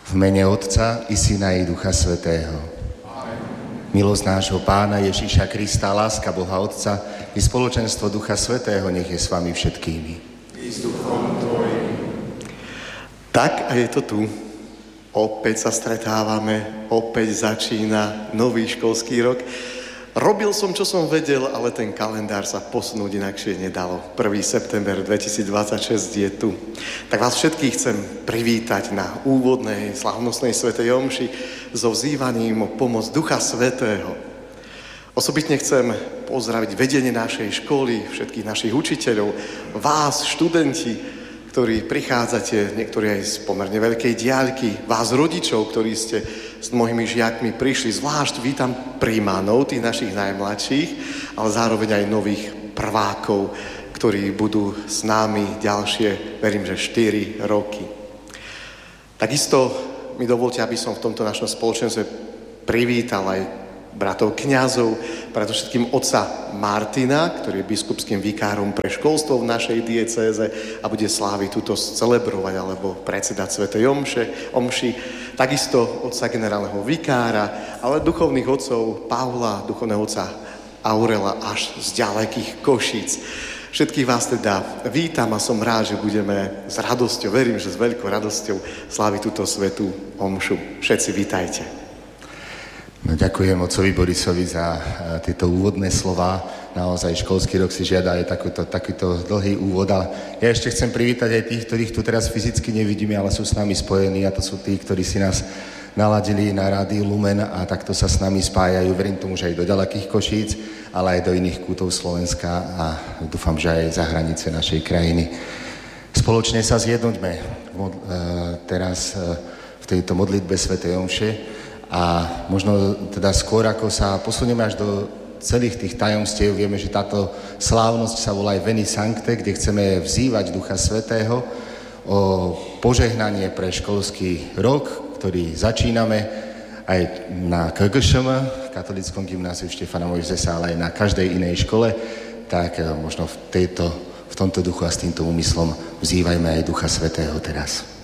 V mene Otca i Syna i Ducha Svätého. Milosť nášho Pána Ježiša Krista, láska Boha Otca i spoločenstvo Ducha Svätého nech je s vami všetkými. I s duchom tvojim. Tak a je to tu. Opäť sa stretávame, opäť začína nový školský rok. Robil som, čo som vedel, ale ten kalendár sa posunúť inakšie nedalo. 1. september 2026 je tu. Tak vás všetkých chcem privítať na úvodnej slávnostnej svätej omši so vzývaním o pomoc Ducha Svätého. Osobitne chcem pozdraviť vedenie našej školy, všetkých našich učiteľov, vás, študenti, ktorí prichádzate, niektorí aj z pomerne veľkej diaľky, vás rodičov, ktorí ste s mnohými žiakmi prišli. Zvlášť vítam príjmanov, tých našich najmladších, ale zároveň aj nových prvákov, ktorí budú s nami ďalšie, verím, že 4 roky. Takisto mi dovolte, aby som v tomto našom spoločenstve privítal aj bratov kňazov, predovšetkým otca Martina, ktorý je biskupským vikárom pre školstvo v našej diecéze a bude sláviť túto celebrovať alebo predsedať svätej omši. Takisto otca generálneho vikára, ale duchovných otcov Pavla, duchovného otca Aurela až z ďalekých Košíc. Všetkých vás teda vítam a som rád, že budeme s radosťou, verím, že s veľkou radosťou sláviť túto svätú omšu. Všetci vítajte. No, ďakujem otcovi Borisovi za tieto úvodné slova. Naozaj školský rok si žiada aj takýto dlhý úvod. Ale ja ešte chcem privítať aj tých, ktorých tu teraz fyzicky nevidíme, ale sú s nami spojení, a to sú tí, ktorí si nás naladili na rádiu Lumen a takto sa s nami spájajú. Verím tomu, že aj do ďalekých Košíc, ale aj do iných kútov Slovenska a dúfam, že aj za hranice našej krajiny. Spoločne sa zjednoťme teraz v tejto modlitbe svätej omše. A možno teda skôr, ako sa posunieme až do celých tých tajomstiev, vieme, že táto slávnosť sa volá aj Veni Sancte, kde chceme vzývať Ducha Svätého o požehnanie pre školský rok, ktorý začíname aj na KGŠM, Katolickom gymnáziu Štefana Mojžesa, ale aj na každej inej škole, tak možno v tomto duchu a s týmto úmyslom vzývajme aj Ducha Svätého teraz.